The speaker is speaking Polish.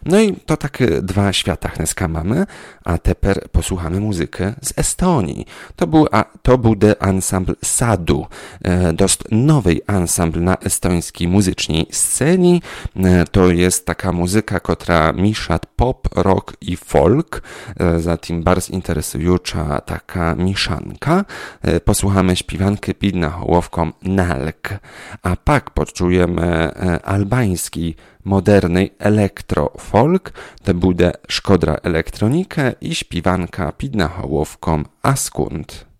No i to tak dwa świata dneska mamy, a teper posłuchamy muzykę z Estonii. To był The Ensemble Sadu, dość nowy ensemble na estońskiej muzycznej scenie. To jest taka muzyka, która miesza pop, rock i folk, zatem bardzo interesująca taka mieszanka. Posłuchamy śpiewanki pід nahołowką Nalk, a pak poczujemy albański moderny elektro-folk, to będzie Szkodra Elektronika i śpiewanka pід nahołowką Askund.